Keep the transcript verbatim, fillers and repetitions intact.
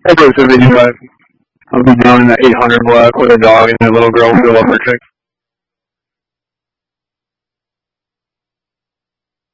I'll go seventy-five. I'll be down in the eight hundred block with a dog and a little girl fill up her chicks.